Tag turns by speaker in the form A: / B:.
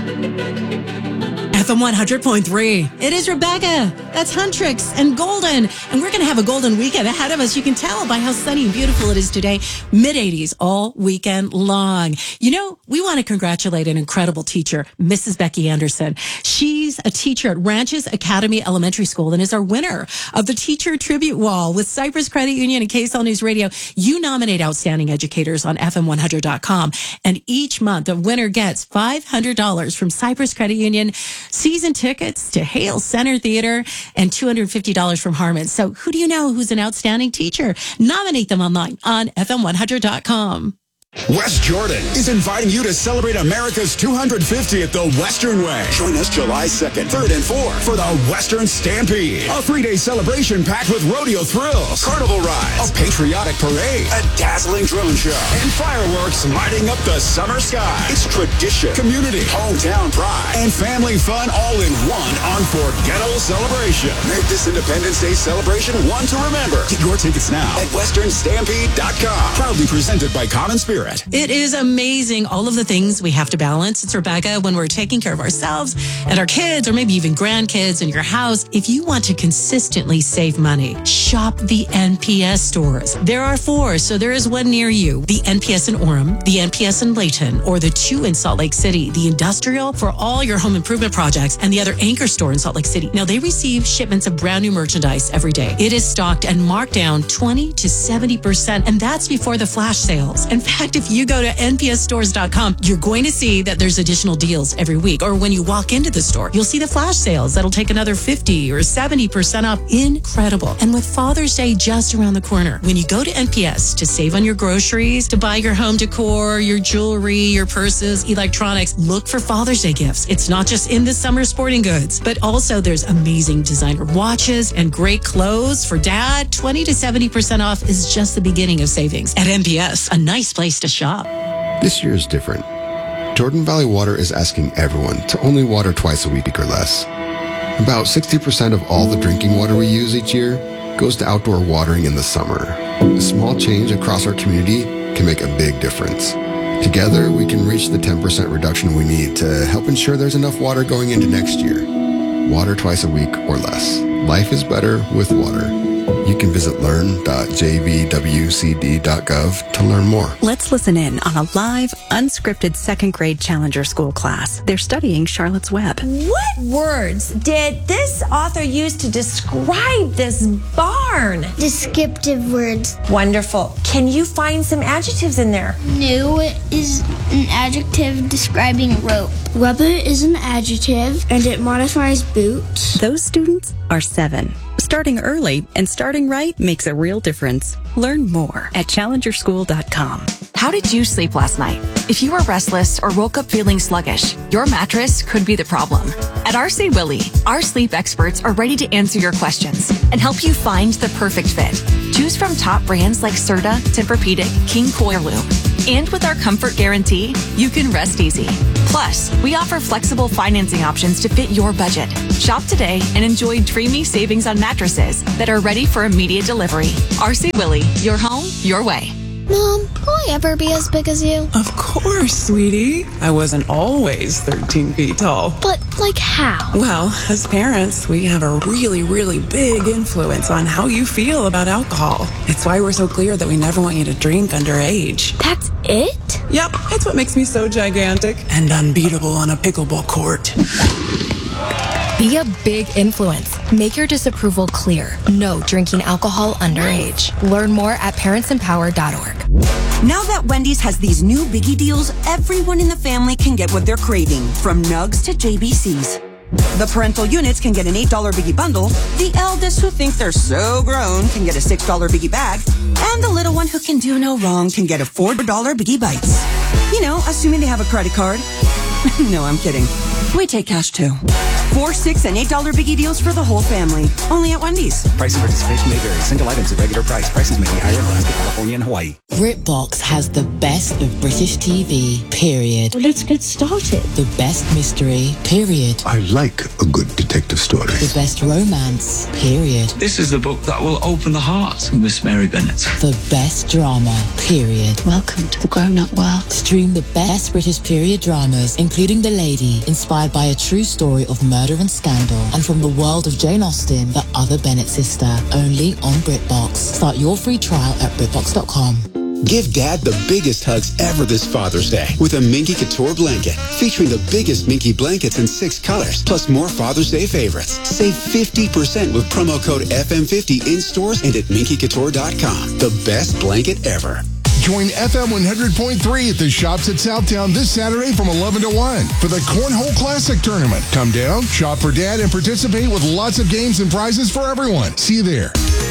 A: FM 100.3. It is Rebecca. That's Huntrix and Golden. And we're going to have a golden weekend ahead of us. You can tell by how sunny and beautiful it is today. Mid-80s all weekend long. You know, we want to congratulate an incredible teacher, Mrs. Becky Anderson. She's a teacher at Ranches Academy Elementary School and is our winner of the Teacher Tribute Wall with Cypress Credit Union and KSL News Radio. You nominate outstanding educators on FM100.com. And each month, the winner gets $500 from Cypress Credit Union, season tickets to Hale Center Theater, and $250 from Harmon. So who do you know who's an outstanding teacher? Nominate them online on FM100.com.
B: West Jordan is inviting you to celebrate America's 250th the Western way. Join us July 2nd, 3rd, and 4th for the Western Stampede, a 3-day celebration packed with rodeo thrills, carnival rides, a patriotic parade, a dazzling drone show, and fireworks lighting up the summer sky. It's tradition, community, hometown pride, and family fun all in one unforgettable celebration. Make this Independence Day celebration one to remember. Get your tickets now at westernstampede.com. Proudly presented by Common Spirit.
A: It is amazing, all of the things we have to balance. It's Rebecca when we're taking care of ourselves and our kids or maybe even grandkids in your house. If you want to consistently save money, shop the NPS stores. There are 4, so there is one near you. The NPS in Orem, the NPS in Layton, or the 2 in Salt Lake City. The Industrial for all your home improvement projects, and the other Anchor store in Salt Lake City. Now, they receive shipments of brand new merchandise every day. It is stocked and marked down 20 to 70%, and that's before the flash sales. In fact, if you go to npsstores.com, you're going to see that there's additional deals every week. Or when you walk into the store, you'll see the flash sales that'll take another 50 or 70% off. Incredible. And with Father's Day just around the corner, when you go to NPS to save on your groceries, to buy your home decor, your jewelry, your purses, electronics, look for Father's Day gifts. It's not just in the summer sporting goods, but also there's amazing designer watches and great clothes for dad. 20 to 70% off is just the beginning of savings at NPS, a nice place to shop.
C: This year is different. Jordan Valley Water is asking everyone to only water twice a week or less. About 60% of all the drinking water we use each year goes to outdoor watering in the summer. A small change across our community can make a big difference. Together, we can reach the 10% reduction we need to help ensure there's enough water going into next year. Water twice a week or less. Life is better with water. You can visit learn.jvwcd.gov to learn more.
D: Let's listen in on a live, unscripted second grade Challenger School class. They're studying Charlotte's Web.
E: What words did this author use to describe this barn?
F: Descriptive words.
E: Wonderful. Can you find some adjectives in there?
F: New is an adjective describing rope. Rubber is an adjective, and it modifies boots.
D: Those students are 7. Starting early and starting right makes a real difference. Learn more at challengerschool.com.
G: How did you sleep last night? If you were restless or woke up feeling sluggish, your mattress could be the problem. At RC Willey, our sleep experts are ready to answer your questions and help you find the perfect fit. Choose from top brands like Serta, Tempur-Pedic, King Coiloo. And with our comfort guarantee, you can rest easy. Plus, we offer flexible financing options to fit your budget. Shop today and enjoy dreamy savings on mattresses that are ready for immediate delivery. RC Willey, your home, your way.
F: Mom, will I ever be as big as you?
H: Of course, sweetie. I wasn't always 13 feet tall.
F: But, like, how?
H: Well, as parents, we have a really, really big influence on how you feel about alcohol. It's why we're so clear that we never want you to drink underage.
F: That's it?
H: Yep, it's what makes me so gigantic and unbeatable on a pickleball court.
I: Be a big influence. Make your disapproval clear. No drinking alcohol underage. Learn more at parentsempower.org.
J: Now that Wendy's has these new biggie deals, everyone in the family can get what they're craving, from nugs to JBCs. The parental units can get an $8 biggie bundle, the eldest who think they're so grown can get a $6 biggie bag, and the little one who can do no wrong can get a $4 biggie bites. You know, assuming they have a credit card. No, I'm kidding. We take cash too. 4, $6, and $8 biggie deals for the whole family. Only at Wendy's.
K: Price and participation may vary. Single items at regular price. Prices may be higher in Alaska, California, and Hawaii.
L: BritBox has the best of British TV, period.
M: Well, let's get started.
L: The best mystery, period.
N: I like a good detective story.
L: The best romance, period.
O: This is the book that will open the heart of Miss Mary Bennett.
L: The best drama, period.
M: Welcome to the grown-up world.
L: Stream the best British period dramas, including The Lady, inspired by a true story of murder and scandal, and from the world of Jane Austen, The Other Bennett Sister, only on BritBox. Start your free trial at BritBox.com.
P: Give Dad the biggest hugs ever this Father's Day with a Minky Couture blanket featuring the biggest Minky blankets in 6 colors, plus more Father's Day favorites. Save 50% with promo code FM50 in stores and at minkycouture.com. The best blanket ever.
Q: Join FM 100.3 at the shops at Southtown this Saturday from 11 to 1 for the Cornhole Classic Tournament. Come down, shop for Dad, and participate with lots of games and prizes for everyone. See you there.